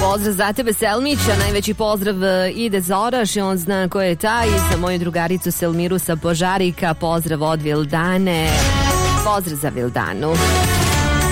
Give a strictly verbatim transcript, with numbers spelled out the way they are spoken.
Pozdrav za tebe, Selmića. Najveći pozdrav ide za Oraš i on zna ko je taj. Za moju drugaricu Selmiru sa Požarika. Pozdrav od Vildane. Pozdrav za Vildanu.